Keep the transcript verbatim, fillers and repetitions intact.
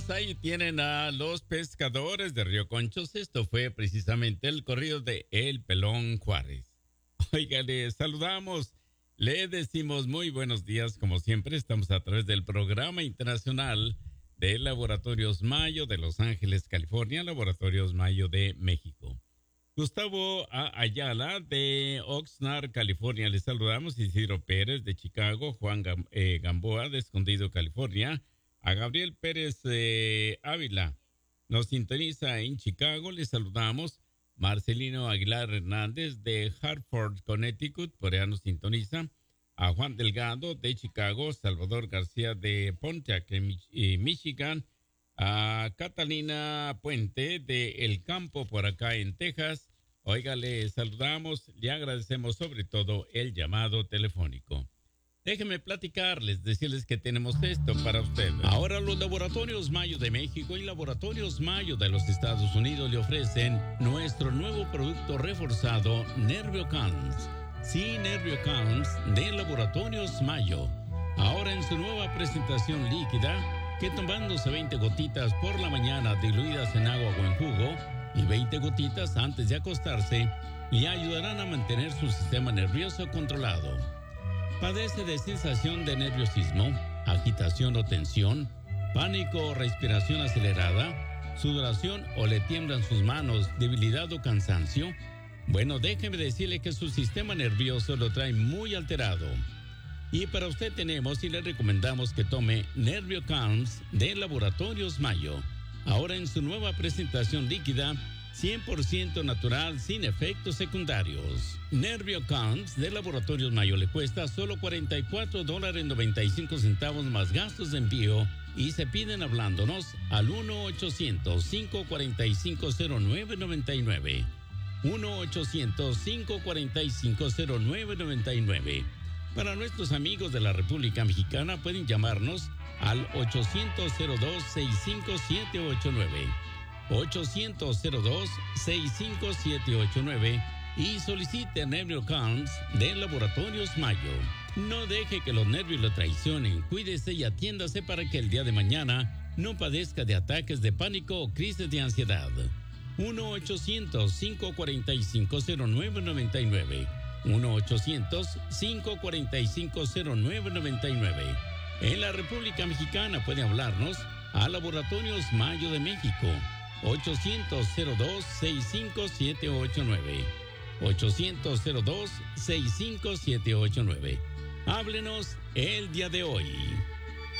amigos, ahí tienen a los pescadores de Río Conchos. Esto fue precisamente el corrido de El Pelón Juárez. Oiga, le saludamos, le decimos muy buenos días, como siempre. Estamos a través del Programa Internacional de Laboratorios Mayo de Los Ángeles, California, Laboratorios Mayo de México. Gustavo A. Ayala de Oxnard, California, le saludamos. Isidro Pérez de Chicago, Juan Gam- eh, Gamboa de Escondido, California. A Gabriel Pérez eh, Ávila nos sintoniza en Chicago, le saludamos. Marcelino Aguilar Hernández de Hartford, Connecticut, por allá nos sintoniza. A Juan Delgado de Chicago, Salvador García de Pontiac, en Mich- eh, Michigan. A Catalina Puente de El Campo, por acá en Texas. Oiga, le saludamos, le agradecemos sobre todo el llamado telefónico. Déjenme platicarles, decirles que tenemos esto para ustedes. Ahora los Laboratorios Mayo de México y Laboratorios Mayo de los Estados Unidos le ofrecen nuestro nuevo producto reforzado, NervioCams. Sí, NervioCams de Laboratorios Mayo. Ahora en su nueva presentación líquida, que tomándose veinte gotitas por la mañana diluidas en agua o en jugo y veinte gotitas antes de acostarse, le ayudarán a mantener su sistema nervioso controlado. ¿Padece de sensación de nerviosismo, agitación o tensión, pánico o respiración acelerada, sudoración o le tiemblan sus manos, debilidad o cansancio? Bueno, déjeme decirle que su sistema nervioso lo trae muy alterado. Y para usted tenemos y le recomendamos que tome NervioCalms de Laboratorios Mayo. Ahora en su nueva presentación líquida, cien por ciento natural, sin efectos secundarios. NervioCalms de Laboratorios Mayo le cuesta solo cuarenta y cuatro dólares noventa y cinco centavos más gastos de envío y se piden hablándonos al uno ochocientos, cinco cuatro cinco, cero nueve nueve nueve. uno ochocientos, cinco cuatro cinco, cero nueve nueve nueve. Para nuestros amigos de la República Mexicana pueden llamarnos al ochocientos, cero dos, sesenta y cinco, siete ocho nueve. ochocientos, cero dos, sesenta y cinco, siete ocho nueve y solicite NervioCalms de Laboratorios Mayo. No deje que los nervios lo traicionen, cuídese y atiéndase para que el día de mañana no padezca de ataques de pánico o crisis de ansiedad. uno ochocientos, cinco cuatro cinco, cero nueve nueve nueve. uno ochocientos, cinco cuatro cinco, cero nueve nueve nueve. En la República Mexicana puede hablarnos a Laboratorios Mayo de México. ochocientos, cero dos, sesenta y cinco, siete ocho nueve. ochocientos, cero dos, sesenta y cinco, siete ocho nueve. Háblenos el día de hoy.